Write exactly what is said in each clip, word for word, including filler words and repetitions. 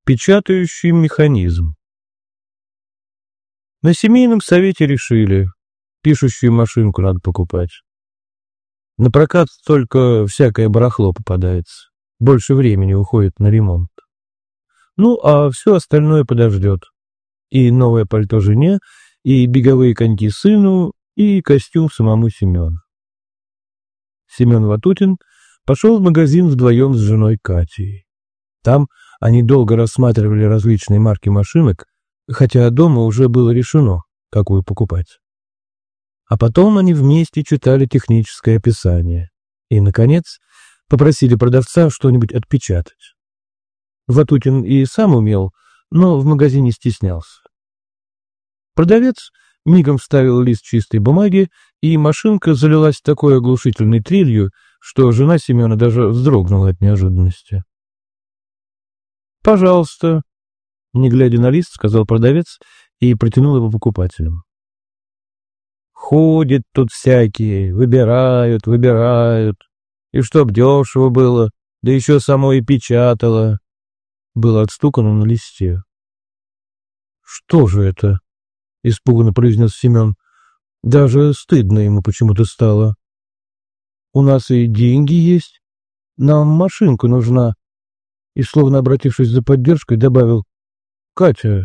Печатающий механизм. На семейном совете решили, пишущую машинку надо покупать. На прокат только всякое барахло попадается. Больше времени уходит на ремонт. Ну, а все остальное подождет. И новое пальто жене, и беговые коньки сыну, и костюм самому Семену. Семен Ватутин пошел в магазин вдвоем с женой Катей. Там они долго рассматривали различные марки машинок, хотя дома уже было решено, какую покупать. А потом они вместе читали техническое описание и, наконец, попросили продавца что-нибудь отпечатать. Ватутин и сам умел, но в магазине стеснялся. Продавец мигом вставил лист чистой бумаги, и машинка залилась такой оглушительной трелью, что жена Семена даже вздрогнула от неожиданности. «Пожалуйста», — не глядя на лист, сказал продавец и протянул его покупателям. «Ходят тут всякие, выбирают, выбирают, и чтоб дешево было, да еще само и печатало», — было отстукано на листе. «Что же это?» — испуганно произнес Семен. Даже стыдно ему почему-то стало. «У нас и деньги есть, нам машинка нужна», и, словно обратившись за поддержкой, добавил: «Катя».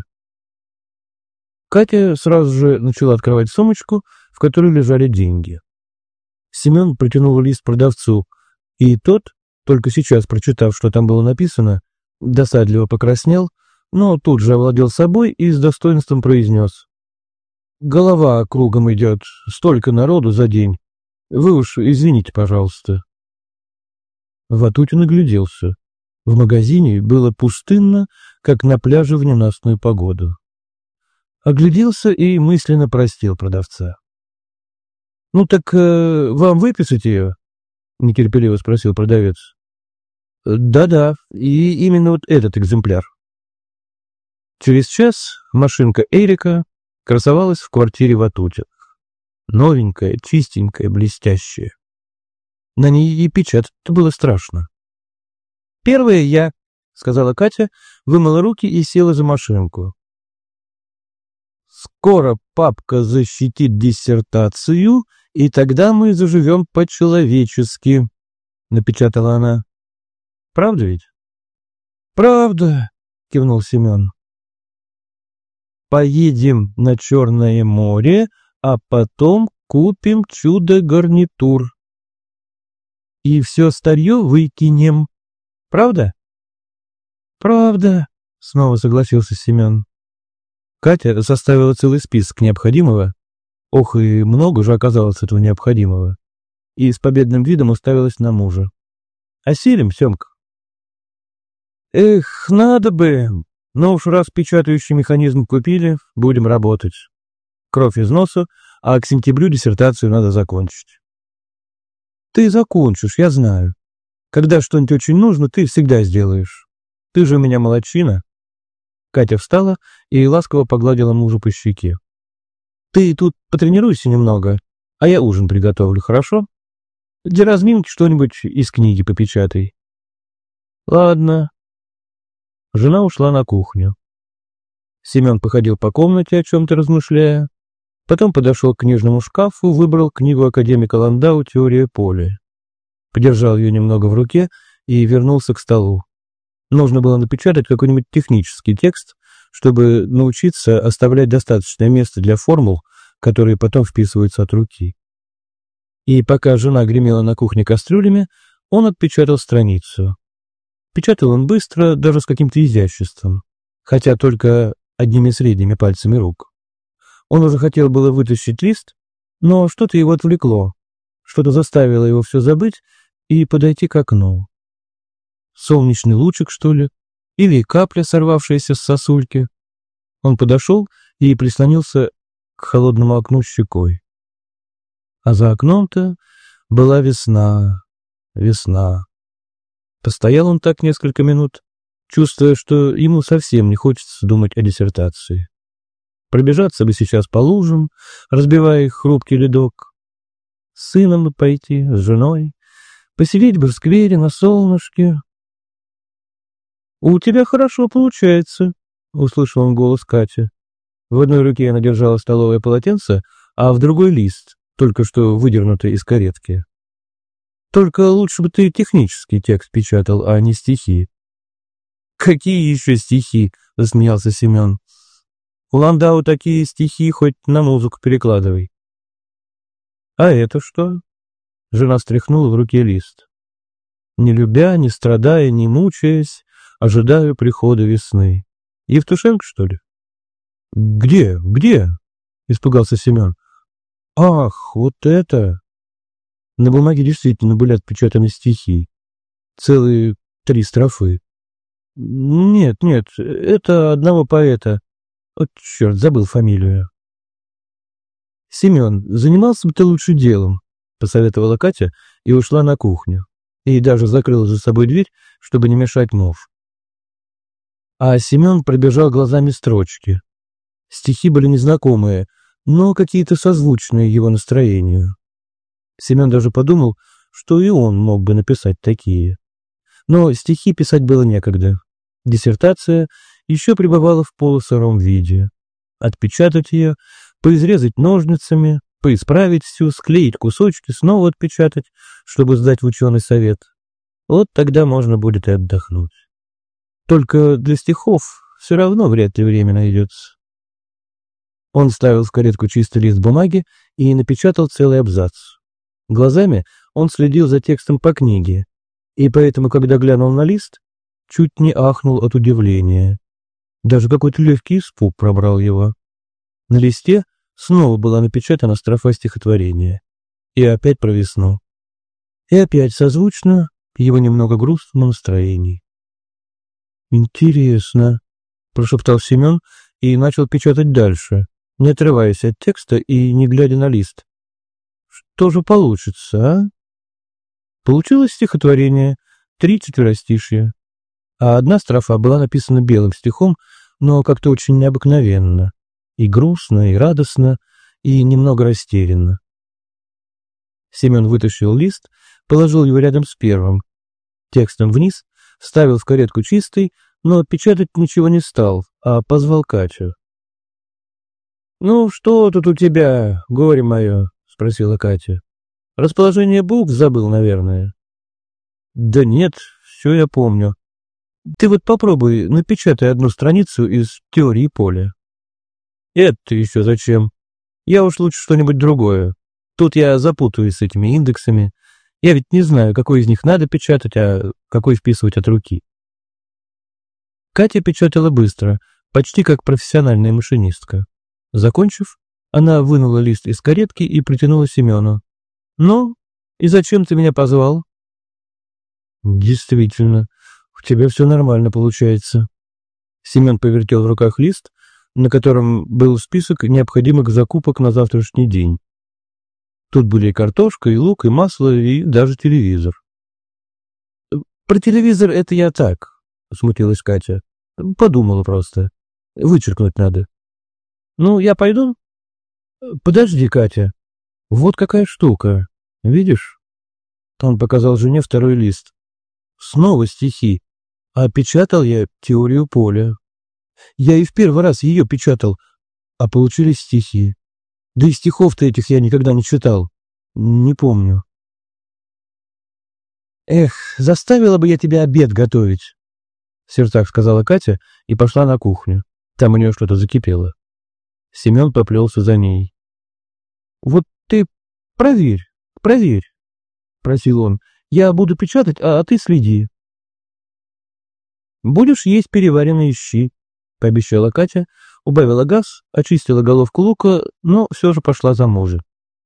Катя сразу же начала открывать сумочку, в которой лежали деньги. Семен протянул лист продавцу, и тот, только сейчас прочитав, что там было написано, досадливо покраснел, но тут же овладел собой и с достоинством произнес: «Голова кругом идет, столько народу за день. Вы уж извините, пожалуйста». Ватутин огляделся. В магазине было пустынно, как на пляже в ненастную погоду. Огляделся и мысленно простил продавца. «Ну так э, вам выписать ее?» — нетерпеливо спросил продавец. «Да-да, и именно вот этот экземпляр». Через час машинка Эрика красовалась в квартире Ватутиных. Новенькая, чистенькая, блестящая. На ней и печатать было страшно. «Первая я», — сказала Катя, вымыла руки и села за машинку. «Скоро папка защитит диссертацию, и тогда мы заживем по-человечески», — напечатала она. «Правда ведь?» «Правда», — кивнул Семен. «Поедем на Черное море, а потом купим чудо-гарнитур. И все старье выкинем. Правда?» «Правда», — снова согласился Семен. Катя составила целый список необходимого. Ох, и много же оказалось этого необходимого. И с победным видом уставилась на мужа. «Осилим, Семка?» «Эх, надо бы. Но уж раз печатающий механизм купили, будем работать. Кровь из носа, а к сентябрю диссертацию надо закончить». «Ты закончишь, я знаю. Когда что-нибудь очень нужно, ты всегда сделаешь. Ты же у меня молодчина». Катя встала и ласково погладила мужа по щеке. «Ты тут потренируйся немного, а я ужин приготовлю, хорошо? Для разминки что-нибудь из книги попечатай». «Ладно». Жена ушла на кухню. Семен походил по комнате, о чем-то размышляя. Потом подошел к книжному шкафу, выбрал книгу академика Ландау «Теория поля». Подержал ее немного в руке и вернулся к столу. Нужно было напечатать какой-нибудь технический текст, чтобы научиться оставлять достаточное место для формул, которые потом вписываются от руки. И пока жена гремела на кухне кастрюлями, он отпечатал страницу. Печатал он быстро, даже с каким-то изяществом, хотя только одними средними пальцами рук. Он уже хотел было вытащить лист, но что-то его отвлекло, что-то заставило его все забыть и подойти к окну. Солнечный лучик, что ли? Или капля, сорвавшаяся с сосульки? Он подошел и прислонился к холодному окну щекой. А за окном-то была весна, весна. Постоял он так несколько минут, чувствуя, что ему совсем не хочется думать о диссертации. Пробежаться бы сейчас по лужам, разбивая их хрупкий ледок. С сыном бы пойти, с женой, посидеть бы в сквере на солнышке. «У тебя хорошо получается», — услышал он голос Кати. В одной руке она держала столовое полотенце, а в другой лист, только что выдернутый из каретки. «Только лучше бы ты технический текст печатал, а не стихи». «Какие еще стихи?» — засмеялся Семен. «У Ландау такие стихи хоть на музыку перекладывай». «А это что?» — жена стряхнула в руке лист. «Не любя, не страдая, не мучаясь, ожидаю прихода весны». Евтушенко, что ли? «Где? Где?» — испугался Семен. «Ах, вот это!» На бумаге действительно были отпечатаны стихи. Целые три строфы. «Нет, нет, это одного поэта. О, черт, забыл фамилию». «Семен, занимался бы ты лучше делом», — посоветовала Катя и ушла на кухню. И даже закрыла за собой дверь, чтобы не мешать муж. А Семен пробежал глазами строчки. Стихи были незнакомые, но какие-то созвучные его настроению. Семен даже подумал, что и он мог бы написать такие. Но стихи писать было некогда. Диссертация еще пребывала в полусыром виде. Отпечатать ее, поизрезать ножницами, поисправить всю, склеить кусочки, снова отпечатать, чтобы сдать в ученый совет. Вот тогда можно будет и отдохнуть. Только для стихов все равно вряд ли время найдется. Он вставил в каретку чистый лист бумаги и напечатал целый абзац. Глазами он следил за текстом по книге, и поэтому, когда глянул на лист, чуть не ахнул от удивления. Даже какой-то легкий испуг пробрал его. На листе снова была напечатана строфа стихотворения. И опять про весну. И опять созвучно его немного грустному настроению. «Интересно», — прошептал Семен и начал печатать дальше, не отрываясь от текста и не глядя на лист. «Что же получится, а?» Получилось стихотворение, три четверостишья, а одна строфа была написана белым стихом, но как-то очень необыкновенно, и грустно, и радостно, и немного растерянно. Семен вытащил лист, положил его рядом с первым, текстом вниз, вставил в каретку чистый, но печатать ничего не стал, а позвал Катю. «Ну, что тут у тебя, горе мое?» — спросила Катя. «Расположение букв забыл, наверное». «Да нет, все я помню. Ты вот попробуй, напечатай одну страницу из теории поля». «Это еще зачем? Я уж лучше что-нибудь другое. Тут я запутаюсь с этими индексами. Я ведь не знаю, какой из них надо печатать, а какой вписывать от руки». Катя печатала быстро, почти как профессиональная машинистка. Закончив, она вынула лист из каретки и протянула Семену. «Ну, и зачем ты меня позвал?» «Действительно, у тебя все нормально получается». Семен повертел в руках лист, на котором был список необходимых закупок на завтрашний день. Тут были и картошка, и лук, и масло, и даже телевизор. «Про телевизор это я так», — смутилась Катя. «Подумала просто. Вычеркнуть надо». «Ну, я пойду?» «Подожди, Катя. Вот какая штука. Видишь?» Он показал жене второй лист. «Снова стихи. А печатал я теорию поля. Я и в первый раз ее печатал, а получились стихи. Да и стихов-то этих я никогда не читал. Не помню». «Эх, заставила бы я тебя обед готовить», — в сердцах сказала Катя и пошла на кухню. Там у нее что-то закипело. Семен поплелся за ней. «Вот ты проверь, проверь», — просил он. «Я буду печатать, а ты следи». «Будешь есть переваренные щи», — пообещала Катя, убавила газ, очистила головку лука, но все же пошла за мужем.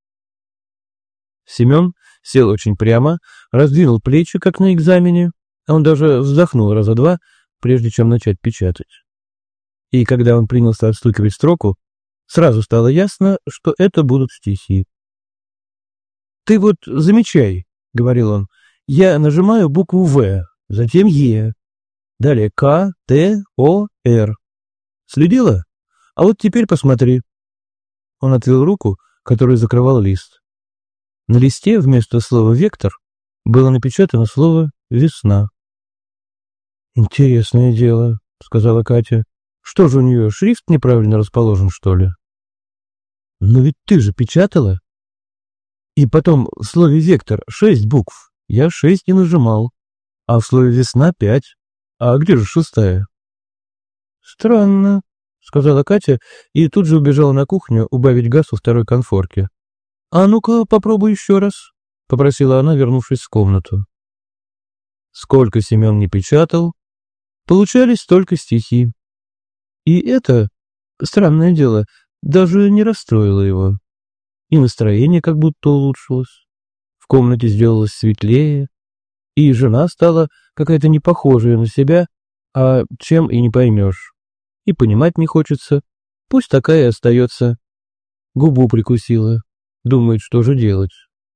Семен сел очень прямо, раздвинул плечи, как на экзамене, а он даже вздохнул раза два, прежде чем начать печатать. И когда он принялся отстукивать строку, сразу стало ясно, что это будут стихи. «Ты вот замечай», — говорил он, — «я нажимаю букву «В», затем «Е», далее «К», «Т», «О», «Р». Следила? А вот теперь посмотри». Он отвел руку, которой закрывал лист. На листе вместо слова «вектор» было напечатано слово «весна». «Интересное дело», — сказала Катя. «Что же у нее, шрифт неправильно расположен, что ли?» «Но ведь ты же печатала. И потом в слове «вектор» шесть букв. Я шесть не нажимал. А в слове «весна» пять. А где же шестая?» «Странно», — сказала Катя и тут же убежала на кухню убавить газ во второй конфорке. «А ну-ка, попробуй еще раз», — попросила она, вернувшись в комнату. Сколько Семен не печатал, получались только стихи. И это, странное дело, даже не расстроило его. И настроение как будто улучшилось. В комнате сделалось светлее, и жена стала какая-то не похожая на себя, а чем и не поймешь. И понимать не хочется, пусть такая и остается. Губу прикусила, думает, что же делать.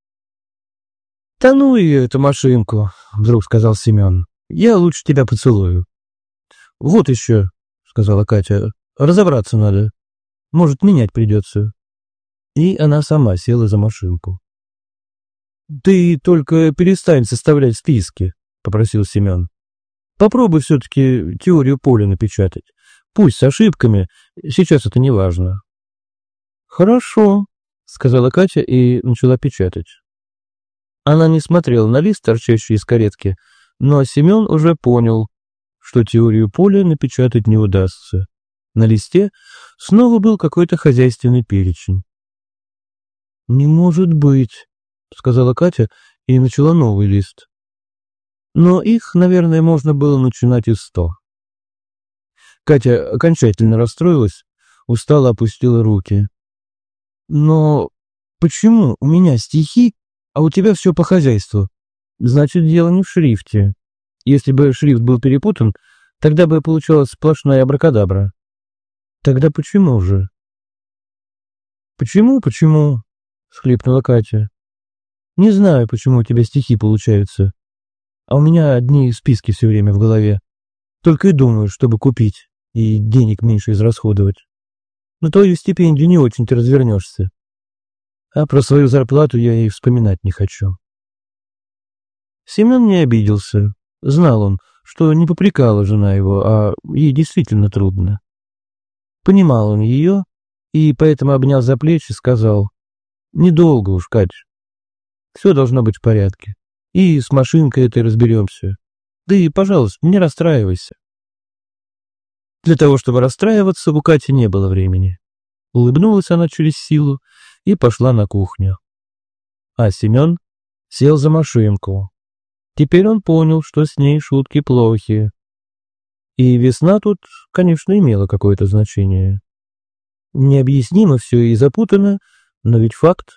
«Да ну ее, эту машинку», — вдруг сказал Семен. «Я лучше тебя поцелую». «Вот еще», — сказала Катя, — «разобраться надо. Может, менять придется». И она сама села за машинку. «Ты только перестань составлять списки», — попросил Семен. «Попробуй все-таки теорию поля напечатать. Пусть с ошибками, сейчас это не важно». «Хорошо», — сказала Катя и начала печатать. Она не смотрела на лист, торчащий из каретки, но Семен уже понял, что теорию поля напечатать не удастся. На листе снова был какой-то хозяйственный перечень. «Не может быть», — сказала Катя и начала новый лист. Но их, наверное, можно было начинать из сто. Катя окончательно расстроилась, устало опустила руки. «Но почему у меня стихи, а у тебя все по хозяйству? Значит, дело не в шрифте. Если бы шрифт был перепутан, тогда бы получалась сплошная абракадабра. Тогда почему же?» «Почему, почему?» — всхлипнула Катя. «Не знаю, почему у тебя стихи получаются. А у меня одни списки все время в голове. Только и думаю, чтобы купить и денег меньше израсходовать. На твою стипендию не очень-то развернешься. А про свою зарплату я и вспоминать не хочу». Семен не обиделся. Знал он, что не попрекала жена его, а ей действительно трудно. Понимал он ее, и поэтому обнял за плечи и сказал: «Недолго уж, Кать. Все должно быть в порядке. И с машинкой этой разберемся. Да и, пожалуйста, не расстраивайся». Для того, чтобы расстраиваться, у Кати не было времени. Улыбнулась она через силу и пошла на кухню. А Семен сел за машинку. Теперь он понял, что с ней шутки плохи. И весна тут, конечно, имела какое-то значение. Необъяснимо все и запутано, но ведь факт.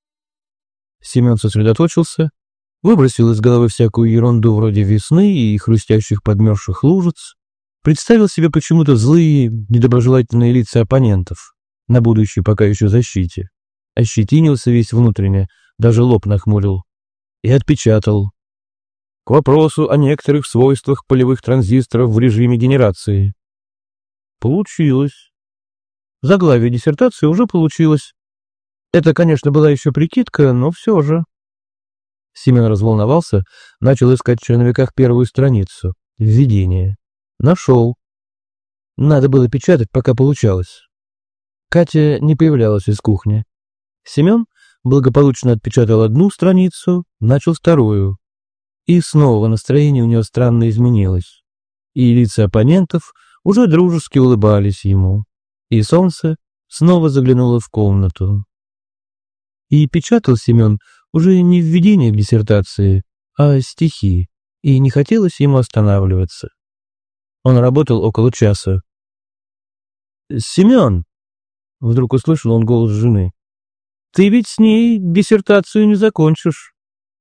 Семен сосредоточился, выбросил из головы всякую ерунду вроде весны и хрустящих подмерзших лужиц, представил себе почему-то злые, недоброжелательные лица оппонентов, на будущей пока еще защите, ощетинился весь внутренне, даже лоб нахмурил, и отпечатал: «К вопросу о некоторых свойствах полевых транзисторов в режиме генерации». Получилось. Заглавие диссертации уже получилось. Это, конечно, была еще прикидка, но все же. Семен разволновался, начал искать в черновиках первую страницу, введение. Нашел. Надо было печатать, пока получалось. Катя не появлялась из кухни. Семен благополучно отпечатал одну страницу, начал вторую. И снова настроение у него странно изменилось. И лица оппонентов уже дружески улыбались ему. И солнце снова заглянуло в комнату. И печатал Семен уже не введение к диссертации, а стихи, и не хотелось ему останавливаться. Он работал около часа. «Семен!» — вдруг услышал он голос жены. «Ты ведь с ней диссертацию не закончишь».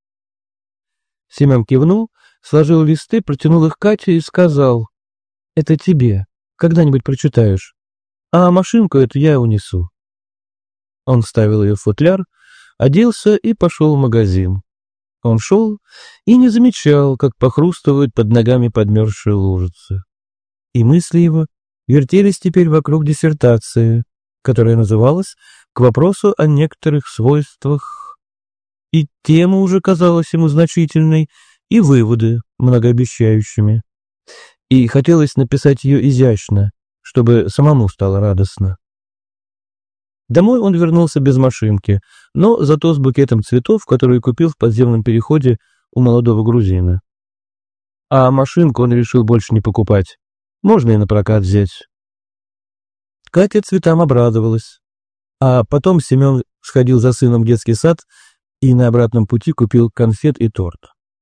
Семен кивнул, сложил листы, протянул их Кате и сказал: «Это тебе, когда-нибудь прочитаешь, а машинку эту я унесу». Он вставил ее в футляр, оделся и пошел в магазин. Он шел и не замечал, как похрустывают под ногами подмерзшие лужицы. И мысли его вертелись теперь вокруг диссертации, которая называлась «К вопросу о некоторых свойствах». И тема уже казалась ему значительной, и выводы многообещающими. и хотелось написать ее изящно, чтобы самому стало радостно. Домой он вернулся без машинки, но зато с букетом цветов, который купил в подземном переходе у молодого грузина. А машинку он решил больше не покупать, можно и на прокат взять. Катя цветам обрадовалась, а потом Семен сходил за сыном в детский сад и на обратном пути купил конфет и торт.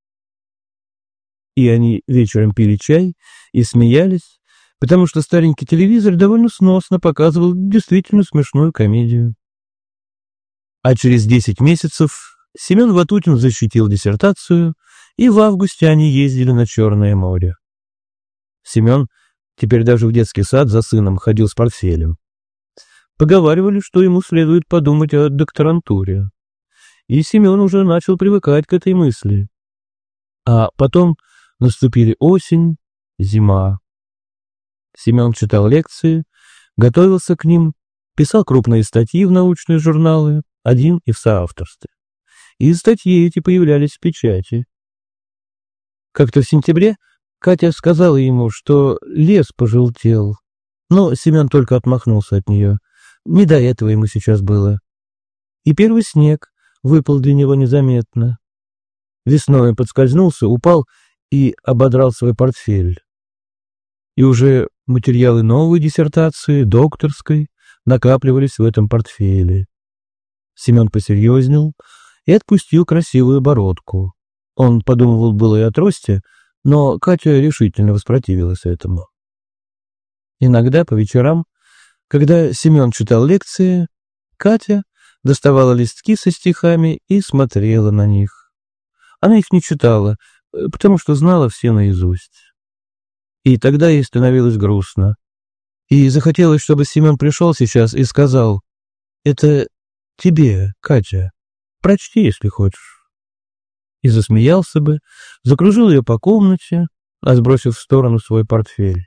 И они вечером пили чай и смеялись, потому что старенький телевизор довольно сносно показывал действительно смешную комедию. А через десять месяцев Семен Ватутин защитил диссертацию, и в августе они ездили на Черное море. Семен теперь даже в детский сад за сыном ходил с портфелем. Поговаривали, что ему следует подумать о докторантуре. И Семен уже начал привыкать к этой мысли. А потом наступили осень, зима. Семен читал лекции, готовился к ним, писал крупные статьи в научные журналы, один и в соавторстве. И статьи эти появлялись в печати. Как-то в сентябре Катя сказала ему, что лес пожелтел, но Семен только отмахнулся от нее. Не до этого ему сейчас было. И первый снег выпал для него незаметно. Весной он подскользнулся, упал и ободрал свой портфель. И уже материалы новой диссертации, докторской, накапливались в этом портфеле. Семен посерьезнел и отпустил красивую бородку. Он подумывал было и о трости, но Катя решительно воспротивилась этому. Иногда по вечерам, когда Семен читал лекции, Катя доставала листки со стихами и смотрела на них. Она их не читала, потому что знала все наизусть. И тогда ей становилось грустно. И захотелось, чтобы Семен пришел сейчас и сказал: «Это тебе, Катя, прочти, если хочешь». И засмеялся бы, закружил ее по комнате, а сбросив в сторону свой портфель.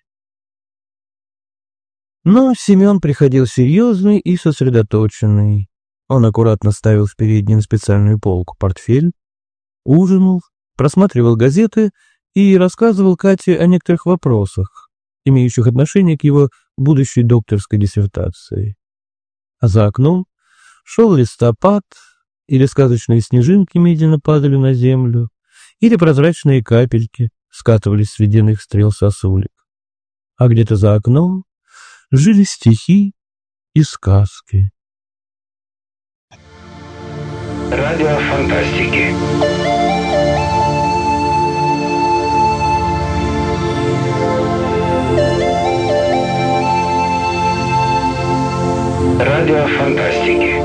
Но Семен приходил серьезный и сосредоточенный. Он аккуратно ставил в переднюю специальную полку портфель, ужинал, просматривал газеты и рассказывал Кате о некоторых вопросах, имеющих отношение к его будущей докторской диссертации. А за окном шел листопад, или сказочные снежинки медленно падали на землю, или прозрачные капельки скатывались с ледяных стрел сосулек. А где-то за окном жили стихи и сказки. Радио фантастики. Радио фантастики.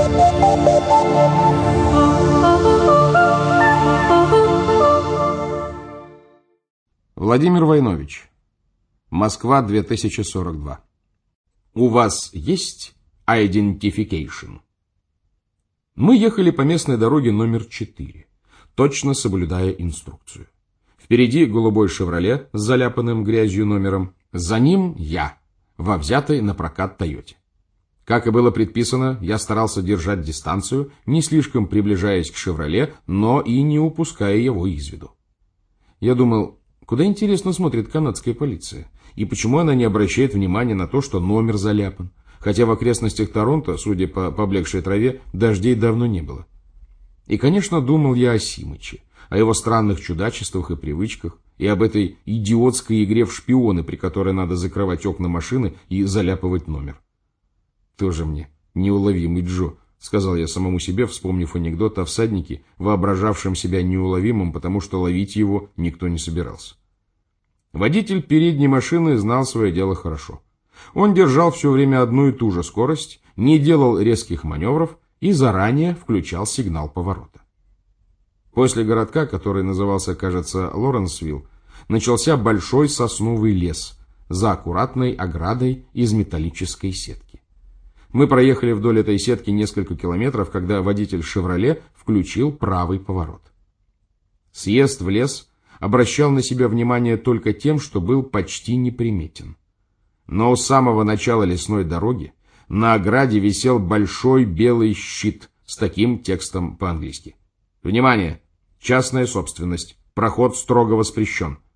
Владимир Войнович. Москва, две тысячи сорок два. У вас есть identification? Мы ехали по местной дороге номер четыре, точно соблюдая инструкцию. Впереди голубой «Шевроле» с заляпанным грязью номером, за ним я, во взятой на прокат «Тойоте». Как и было предписано, я старался держать дистанцию, не слишком приближаясь к «Шевроле», но и не упуская его из виду. Я думал, куда, интересно, смотрит канадская полиция, и почему она не обращает внимания на то, что номер заляпан, хотя в окрестностях Торонто, судя по поблекшей траве, дождей давно не было. И, конечно, думал я о Симыче, о его странных чудачествах и привычках, и об этой идиотской игре в шпионы, при которой надо закрывать окна машины и заляпывать номер. «Тоже мне неуловимый Джо», — сказал я самому себе, вспомнив анекдот о всаднике, воображавшем себя неуловимым, потому что ловить его никто не собирался. Водитель передней машины знал свое дело хорошо. Он держал все время одну и ту же скорость, не делал резких маневров и заранее включал сигнал поворота. После городка, который назывался, кажется, Лоренсвилл, начался большой сосновый лес за аккуратной оградой из металлической сетки. Мы проехали вдоль этой сетки несколько километров, когда водитель «Шевроле» включил правый поворот. Съезд в лес обращал на себя внимание только тем, что был почти неприметен. Но у самого начала лесной дороги на ограде висел большой белый щит с таким текстом по-английски. «Внимание! Частная собственность. Проход строго воспрещен.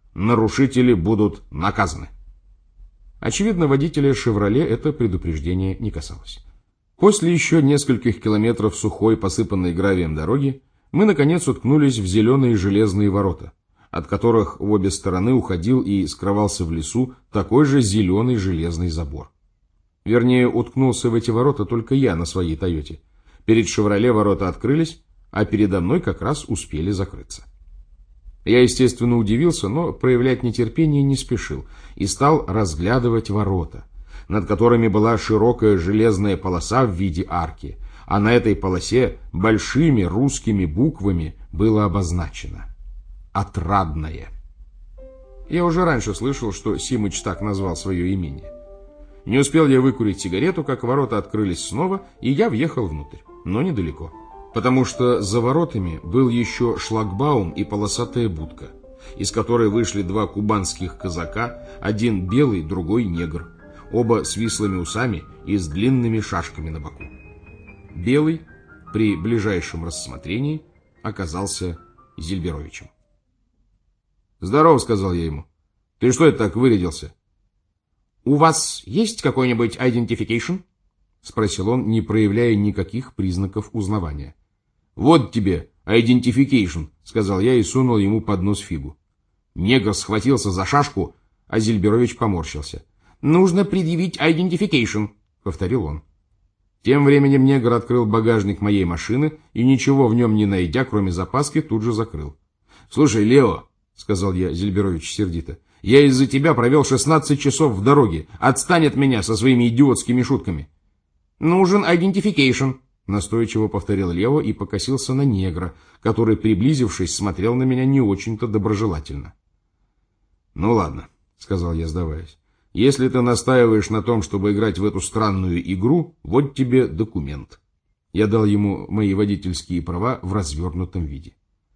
Нарушители будут наказаны. Очевидно, водителя «Шевроле» это предупреждение не касалось. После еще нескольких километров сухой, посыпанной гравием дороги, мы, наконец, уткнулись в зеленые железные ворота, от которых в обе стороны уходил и скрывался в лесу такой же зеленый железный забор. Вернее, уткнулся в эти ворота только я на своей «Тойоте». Перед «Шевроле» ворота открылись, а передо мной как раз успели закрыться. Я, естественно, удивился, но проявлять нетерпение не спешил и стал разглядывать ворота, над которыми была широкая железная полоса в виде арки, а на этой полосе большими русскими буквами было обозначено «Отрадное». Я уже раньше слышал, что Симыч так назвал свое имение. Не успел я выкурить сигарету, как ворота открылись снова, и я въехал внутрь, но недалеко. Потому что за воротами был еще шлагбаум и полосатая будка, из которой вышли два кубанских казака, один белый, другой негр, оба с вислыми усами и с длинными шашками на боку. Белый при ближайшем рассмотрении оказался Зильберовичем. «Здорово», — сказал я ему. «Ты что это так вырядился?» «У вас есть какой-нибудь identification?» — спросил он, не проявляя никаких признаков узнавания. «Вот тебе identification», — сказал я и сунул ему под нос фигу. Негр схватился за шашку, а Зильберович поморщился. «Нужно предъявить identification», — повторил он. Тем временем негр открыл багажник моей машины и, ничего в нем не найдя, кроме запаски, тут же закрыл. «Слушай, Лео», — сказал я Зильберович сердито, — «я из-за тебя провел шестнадцать часов в дороге. Отстань от меня со своими идиотскими шутками». «Нужен identification», — настойчиво повторил Лео и покосился на негра, который, приблизившись, смотрел на меня не очень-то доброжелательно. «Ну ладно», — сказал я, сдаваясь. «Если ты настаиваешь на том, чтобы играть в эту странную игру, вот тебе документ». Я дал ему мои водительские права в развернутом виде.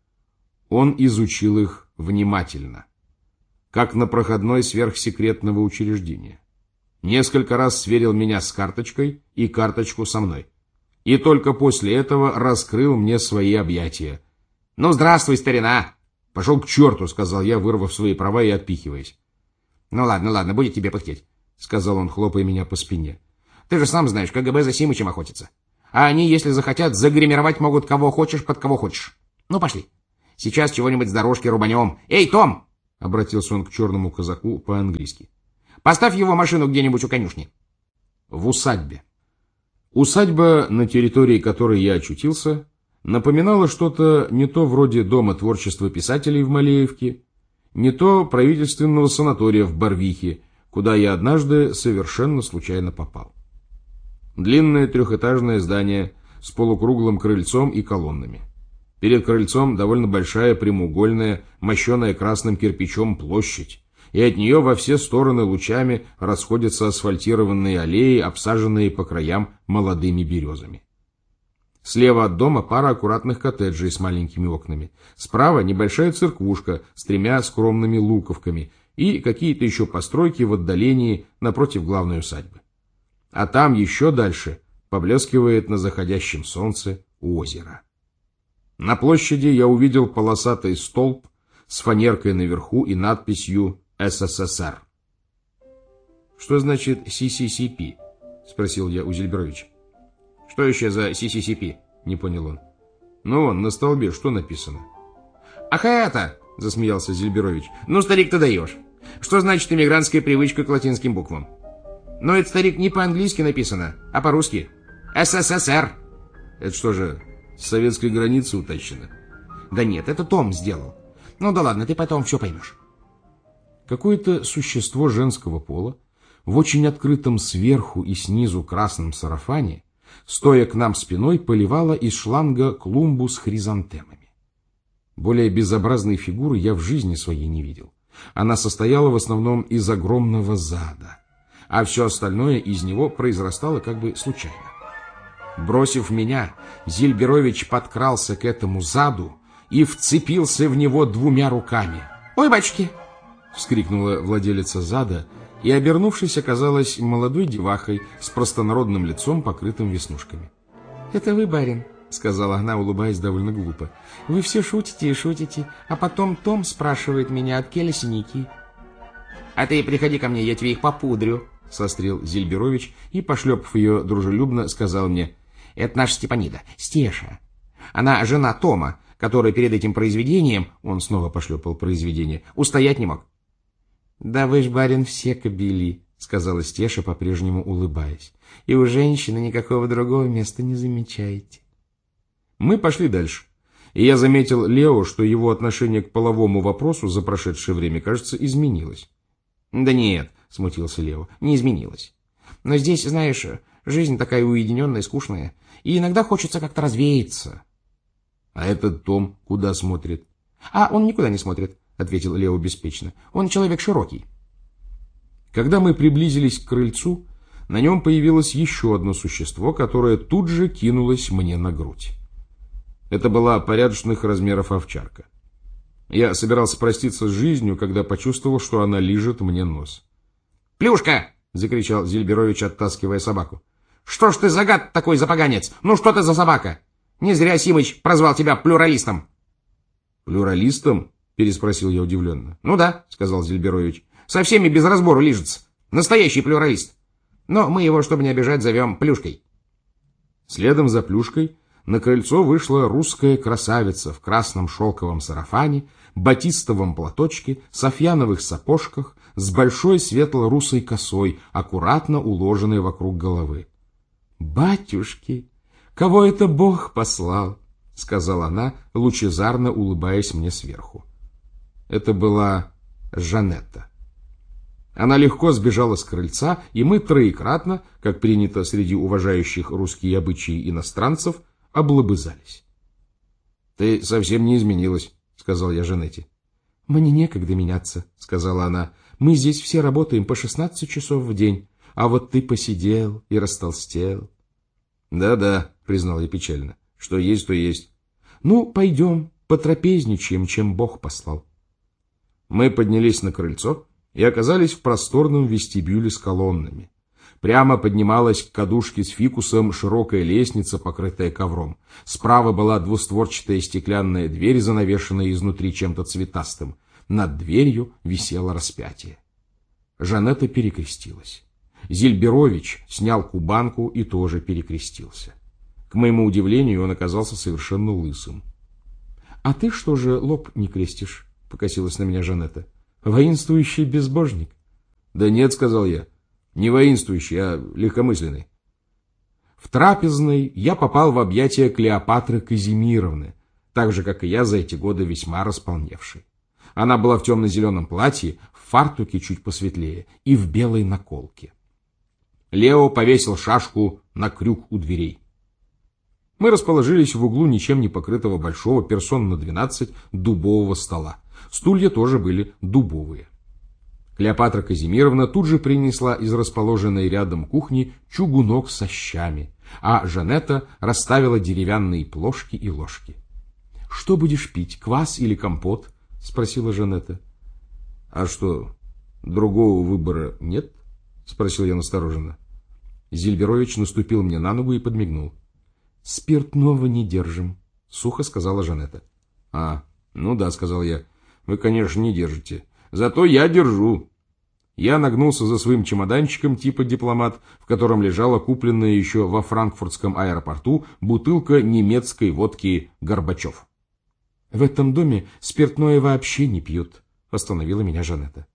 Он изучил их внимательно, как на проходной сверхсекретного учреждения. Несколько раз сверил меня с карточкой и карточку со мной. И только после этого раскрыл мне свои объятия. «Ну, здравствуй, старина!» «Пошел к черту», — сказал я, вырвав свои права и отпихиваясь. «Ну ладно, ладно, будет тебе пыхтеть», — сказал он, хлопая меня по спине. «Ты же сам знаешь, КГБ за Симычем охотится. А они, если захотят, загримировать могут кого хочешь, под кого хочешь. Ну, пошли. Сейчас чего-нибудь с дорожки рубанем. Эй, Том!» — обратился он к черному казаку по-английски. «Поставь его машину где-нибудь у конюшни». В усадьбе. Усадьба, на территории которой я очутился, напоминала что-то не то вроде Дома творчества писателей в Малеевке, не то правительственного санатория в Барвихе, куда я однажды совершенно случайно попал. Длинное трехэтажное здание с полукруглым крыльцом и колоннами. Перед крыльцом довольно большая прямоугольная, мощеная красным кирпичом площадь, и от нее во все стороны лучами расходятся асфальтированные аллеи, обсаженные по краям молодыми березами. Слева от дома пара аккуратных коттеджей с маленькими окнами. Справа небольшая церквушка с тремя скромными луковками и какие-то еще постройки в отдалении напротив главной усадьбы. А там еще дальше поблескивает на заходящем солнце озеро. На площади я увидел полосатый столб с фанеркой наверху и надписью «СССР». «Что значит си си си пи?» — спросил я у Зильберовича. «Что еще за си си си пи?» — не понял он. «Ну вон, на столбе что написано?» «Ах это!» — засмеялся Зильберович. «Ну, старик, ты даешь. Что значит иммигрантская привычка к латинским буквам? Но это, старик, не по-английски написано, а по-русски. СССР!» «Это что же, с советской границы утащено?» «Да нет, это Том сделал. Ну да ладно, ты потом все поймешь». Какое-то существо женского пола в очень открытом сверху и снизу красном сарафане, стоя к нам спиной, поливала из шланга клумбу с хризантемами. Более безобразной фигуры я в жизни своей не видел. Она состояла в основном из огромного зада, а все остальное из него произрастало как бы случайно. Бросив меня, Зильберович подкрался к этому заду и вцепился в него двумя руками. «Ой, батюшки!» — вскрикнула владелица зада, и, обернувшись, оказалась молодой девахой с простонародным лицом, покрытым веснушками. «Это вы, барин?» — сказала она, улыбаясь довольно глупо. Вы все шутите и шутите, а потом Том спрашивает меня, от келя синяки. А ты приходи ко мне, я тебе их попудрю, сострил Зильберович и, пошлепав ее дружелюбно, сказал мне: это наша Степанида, Стеша. Она жена Тома, который перед этим произведением, он снова пошлепал произведение, устоять не мог. Да вы ж, барин, все кобели, сказала Стеша, по-прежнему улыбаясь, и у женщины никакого другого места не замечаете. Мы пошли дальше, и я заметил Лео, что его отношение к половому вопросу за прошедшее время, кажется, изменилось. Да нет, смутился Лео, не изменилось. Но здесь, знаешь, жизнь такая уединенная и скучная, и иногда хочется как-то развеяться. А этот Том куда смотрит? А он никуда не смотрит, ответил Лео беспечно. Он человек широкий. Когда мы приблизились к крыльцу, на нем появилось еще одно существо, которое тут же кинулось мне на грудь. Это была порядочных размеров овчарка. Я собирался проститься с жизнью, когда почувствовал, что она лижет мне нос. «Плюшка!» — закричал Зильберович, оттаскивая собаку. «Что ж ты за гад такой запоганец? Ну что ты за собака? Не зря Симыч прозвал тебя плюралистом». «Плюралистом?» — переспросил я удивленно. «Ну да», — сказал Зильберович. «Со всеми без разбору лижется. Настоящий плюралист. Но мы его, чтобы не обижать, зовем Плюшкой». Следом за Плюшкой на крыльцо вышла русская красавица в красном шелковом сарафане, батистовом платочке, софьяновых сапожках, с большой светло-русой косой, аккуратно уложенной вокруг головы. «Батюшки, кого это Бог послал?» — сказала она, лучезарно улыбаясь мне сверху. Это была Жанетта. Она легко сбежала с крыльца, и мы троекратно, как принято среди уважающих русские обычаи иностранцев, облобызались. — Ты совсем не изменилась, — сказал я Жанетте. — Мне некогда меняться, — сказала она. — Мы здесь все работаем по шестнадцать часов в день, а вот ты посидел и растолстел. Да — Да-да, — признал я печально, — что есть, то есть. — Ну, пойдем, потрапезничаем, чем Бог послал. Мы поднялись на крыльцо и оказались в просторном вестибюле с колоннами. Прямо поднималась к кадушке с фикусом широкая лестница, покрытая ковром. Справа была двустворчатая стеклянная дверь, занавешенная изнутри чем-то цветастым. Над дверью висело распятие. Жанетта перекрестилась. Зильберович снял кубанку и тоже перекрестился. К моему удивлению, он оказался совершенно лысым. — А ты что же лоб не крестишь? — покосилась на меня Жанетта. — Воинствующий безбожник. — Да нет, — сказал я. Не воинствующий, а легкомысленный. В трапезной я попал в объятия Клеопатры Казимировны, так же, как и я за эти годы весьма располневший. Она была в темно-зеленом платье, в фартуке чуть посветлее и в белой наколке. Лео повесил шашку на крюк у дверей. Мы расположились в углу ничем не покрытого большого персон на двенадцать дубового стола. Стулья тоже были дубовые. Клеопатра Казимировна тут же принесла из расположенной рядом кухни чугунок со щами, а Жанетта расставила деревянные плошки и ложки. — Что будешь пить, квас или компот? — спросила Жанетта. — А что, другого выбора нет? — спросил я настороженно. Зильберович наступил мне на ногу и подмигнул. — Спиртного не держим, — сухо сказала Жанетта. — А, ну да, — сказал я, — вы, конечно, не держите. Зато я держу. Я нагнулся за своим чемоданчиком типа дипломат, в котором лежала купленная еще во франкфуртском аэропорту бутылка немецкой водки «Горбачев». — В этом доме спиртное вообще не пьют, — остановила меня Жанетта.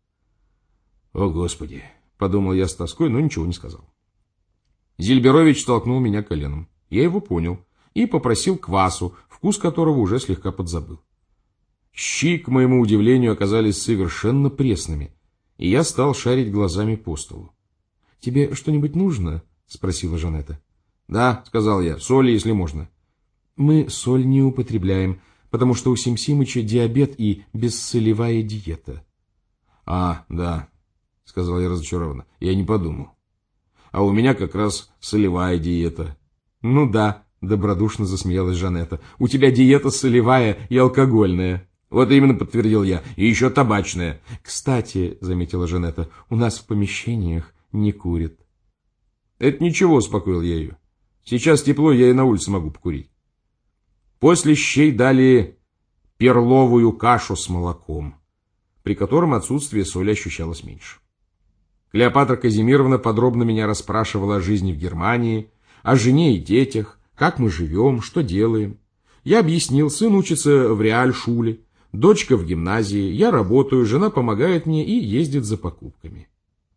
— О, Господи! — подумал я с тоской, но ничего не сказал. Зильберович толкнул меня коленом. Я его понял и попросил квасу, вкус которого уже слегка подзабыл. Щи, к моему удивлению, оказались совершенно пресными, и я стал шарить глазами по столу. — Тебе что-нибудь нужно? — спросила Жанетта. — Да, — сказал я, — соли, если можно. — Мы соль не употребляем, потому что у Сим Симыча диабет и бессолевая диета. — А, да, — сказал я разочарованно, — я не подумал. А у меня как раз солевая диета. — Ну да, — добродушно засмеялась Жанетта, — у тебя диета солевая и алкогольная. — Вот именно, — подтвердил я, — и еще табачная. — Кстати, — заметила Жанетта, — у нас в помещениях не курят. — Это ничего, — успокоил я ее. — Сейчас тепло, я и на улице могу покурить. После щей дали перловую кашу с молоком, при котором отсутствие соли ощущалось меньше. Клеопатра Казимировна подробно меня расспрашивала о жизни в Германии, о жене и детях, как мы живем, что делаем. Я объяснил, сын учится в реальшуле, дочка в гимназии, я работаю, жена помогает мне и ездит за покупками.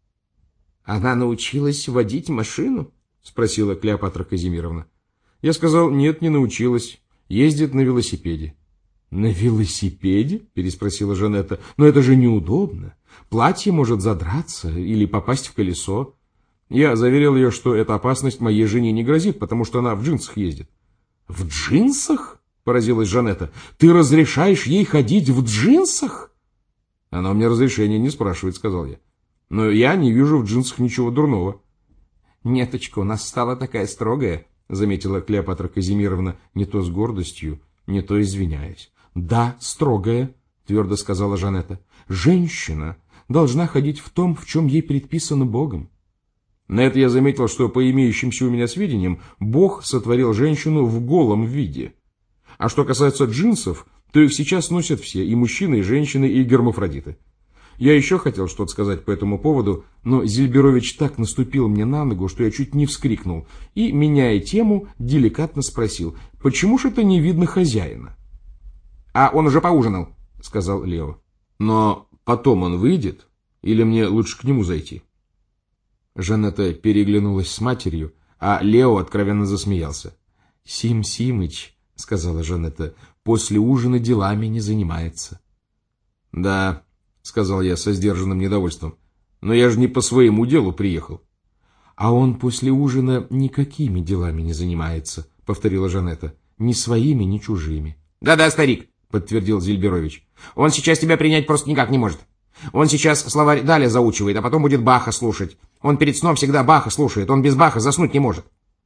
«Она научилась водить машину?» — спросила Клеопатра Казимировна. Я сказал, нет, не научилась, ездит на велосипеде. «На велосипеде?» — переспросила Жанетта. «Но это же неудобно. Платье может задраться или попасть в колесо». Я заверил ее, что эта опасность моей жене не грозит, потому что она в джинсах ездит. «В джинсах?» — поразилась Жанетта. «Ты разрешаешь ей ходить в джинсах?» «Она у меня разрешения не спрашивает», — сказал я. «Но я не вижу в джинсах ничего дурного». «Неточка у нас стала такая строгая», — заметила Клеопатра Казимировна, не то с гордостью, не то извиняясь. «Да, строгая», — твердо сказала Жанетта. «Женщина должна ходить в том, в чем ей предписано Богом». На это я заметил, что по имеющимся у меня сведениям Бог сотворил женщину в голом виде. А что касается джинсов, то их сейчас носят все, и мужчины, и женщины, и гермафродиты. Я еще хотел что-то сказать по этому поводу, но Зильберович так наступил мне на ногу, что я чуть не вскрикнул, и, меняя тему, деликатно спросил, почему ж это не видно хозяина? «А он уже поужинал», — сказал Лео. «Но потом он выйдет, или мне лучше к нему зайти?» Жанетта переглянулась с матерью, а Лео откровенно засмеялся. «Сим Симыч», — сказала Жанетта, — «после ужина делами не занимается». «Да», — сказал я со сдержанным недовольством, — «но я же не по своему делу приехал». «А он после ужина никакими делами не занимается», — повторила Жанетта, — «ни своими, ни чужими». «Да-да, старик», — подтвердил Зильберович, — «он сейчас тебя принять просто никак не может. Он сейчас словарь Даля заучивает, а потом будет Баха слушать. Он перед сном всегда Баха слушает, он без Баха заснуть не может».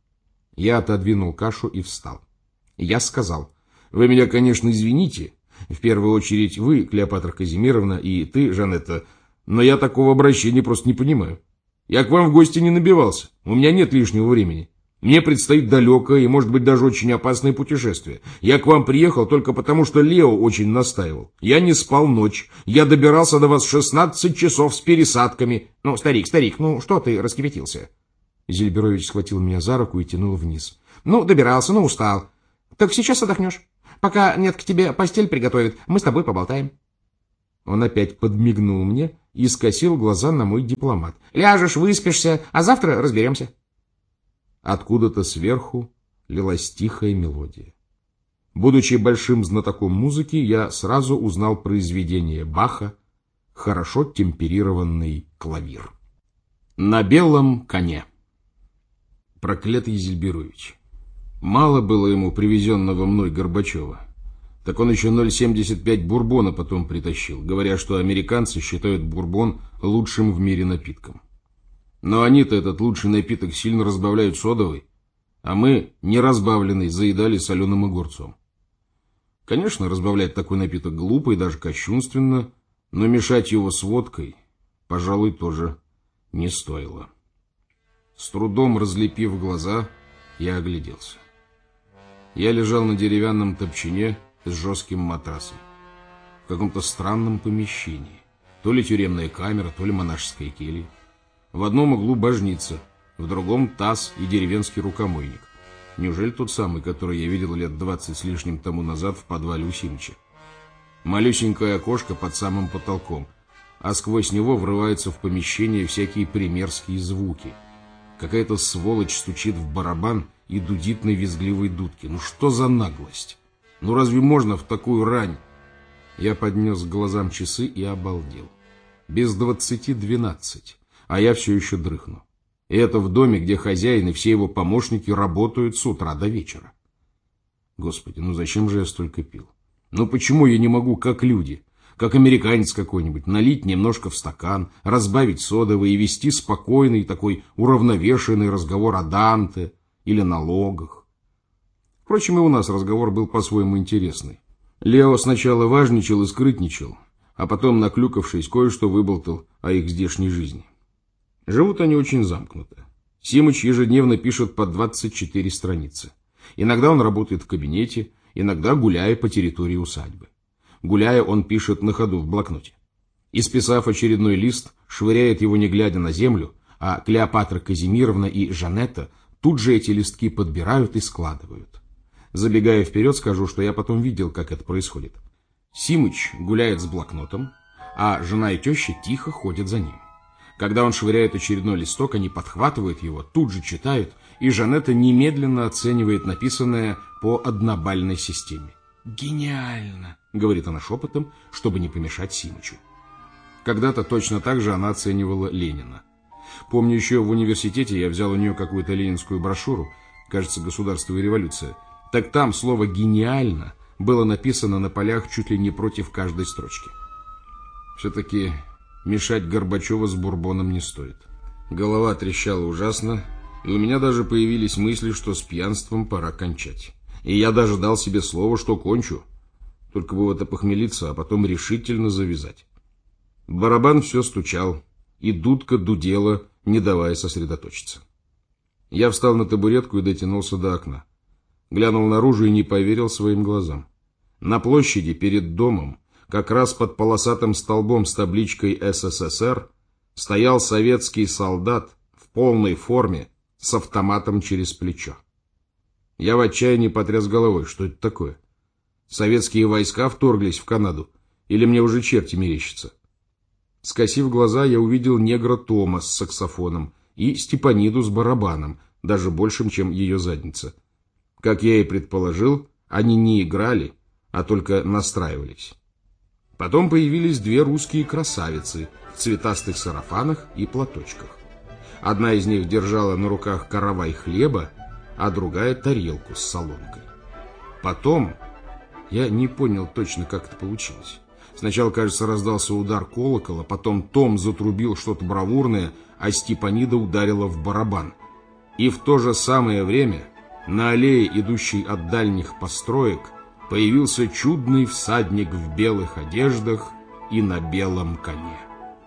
Я отодвинул кашу и встал. Я сказал, «Вы меня, конечно, извините, в первую очередь вы, Клеопатра Казимировна, и ты, Жанетта, но я такого обращения просто не понимаю. Я к вам в гости не набивался, у меня нет лишнего времени. Мне предстоит далекое и, может быть, даже очень опасное путешествие. Я к вам приехал только потому, что Лео очень настаивал. Я не спал ночь. Я добирался до вас шестнадцать часов с пересадками. Ну, старик, старик, ну что ты раскипятился?» Зильберович схватил меня за руку и тянул вниз. «Ну, добирался, ну, устал. Так сейчас отдохнешь. Пока нет к тебе постель приготовит, мы с тобой поболтаем». Он опять подмигнул мне и скосил глаза на мой дипломат. «Ляжешь, выспишься, а завтра разберемся». Откуда-то сверху лилась тихая мелодия. Будучи большим знатоком музыки, я сразу узнал произведение Баха «Хорошо темперированный клавир». На белом коне. Проклятый Зильберович. Мало было ему привезенного мной Горбачева. Так он еще ноль семьдесят пять бурбона потом притащил, говоря, что американцы считают бурбон лучшим в мире напитком. Но они-то этот лучший напиток сильно разбавляют содовой, а мы, неразбавленный, заедали соленым огурцом. Конечно, разбавлять такой напиток глупо и даже кощунственно, но мешать его с водкой, пожалуй, тоже не стоило. С трудом разлепив глаза, я огляделся. Я лежал на деревянном топчине с жестким матрасом, в каком-то странном помещении, то ли тюремная камера, то ли монашеская келья. В одном углу божница, в другом таз и деревенский рукомойник. Неужели тот самый, который я видел лет двадцать с лишним тому назад в подвале у Симыча? Малюсенькое окошко под самым потолком, а сквозь него врываются в помещение всякие примерские звуки. Какая-то сволочь стучит в барабан и дудит на визгливой дудке. Ну что за наглость? Ну разве можно в такую рань? Я поднес к глазам часы и обалдел. Без двадцати двенадцать. А я все еще дрыхну. И это в доме, где хозяин и все его помощники работают с утра до вечера. Господи, ну зачем же я столько пил? Ну почему я не могу, как люди, как американец какой-нибудь, налить немножко в стакан, разбавить содовой и вести спокойный такой уравновешенный разговор о Данте или налогах? Впрочем, и у нас разговор был по-своему интересный. Лео сначала важничал и скрытничал, а потом, наклюкавшись, кое-что выболтал о их здешней жизни. Живут они очень замкнуто. Симыч ежедневно пишет по двадцать четыре страницы. Иногда он работает в кабинете, иногда гуляя по территории усадьбы. Гуляя, он пишет на ходу в блокноте. Исписав очередной лист, швыряет его не глядя на землю, а Клеопатра Казимировна и Жанетта тут же эти листки подбирают и складывают. Забегая вперед, скажу, что я потом видел, как это происходит. Симыч гуляет с блокнотом, а жена и теща тихо ходят за ним. Когда он швыряет очередной листок, они подхватывают его, тут же читают, и Жанетта немедленно оценивает написанное по однобальной системе. «Гениально!» — говорит она шепотом, чтобы не помешать Симычу. Когда-то точно так же она оценивала Ленина. Помню, еще в университете я взял у нее какую-то ленинскую брошюру, кажется, «Государство и революция». Так там слово «гениально» было написано на полях чуть ли не против каждой строчки. Все-таки мешать Горбачева с Бурбоном не стоит. Голова трещала ужасно, и у меня даже появились мысли, что с пьянством пора кончать. И я даже дал себе слово, что кончу. Только бы вот опохмелиться, а потом решительно завязать. Барабан все стучал, и дудка дудела, не давая сосредоточиться. Я встал на табуретку и дотянулся до окна. Глянул наружу и не поверил своим глазам. На площади перед домом, как раз под полосатым столбом с табличкой СССР, стоял советский солдат в полной форме с автоматом через плечо. Я в отчаянии потряс головой. Что это такое? Советские войска вторглись в Канаду? Или мне уже черти мерещатся? Скосив глаза, я увидел негра Тома с саксофоном и Степаниду с барабаном, даже большим, чем ее задница. Как я и предположил, они не играли, а только настраивались. Потом появились две русские красавицы в цветастых сарафанах и платочках. Одна из них держала на руках каравай хлеба, а другая тарелку с солонкой. Потом, я не понял точно, как это получилось. Сначала, кажется, раздался удар колокола, потом Том затрубил что-то бравурное, а Степанида ударила в барабан. И в то же самое время на аллее, идущей от дальних построек, появился чудный всадник в белых одеждах и на белом коне.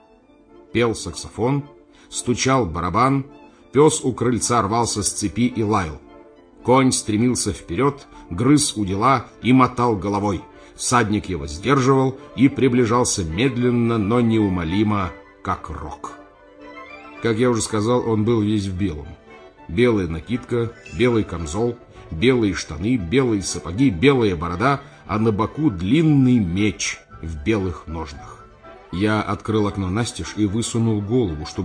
Пел саксофон, стучал барабан, пес у крыльца рвался с цепи и лаял. Конь стремился вперед, грыз удила и мотал головой. Всадник его сдерживал и приближался медленно, но неумолимо, как рок. Как я уже сказал, он был весь в белом. Белая накидка, белый камзол, белые штаны, белые сапоги, белая борода, а на боку длинный меч в белых ножнах. Я открыл окно настежь и высунул голову, чтобы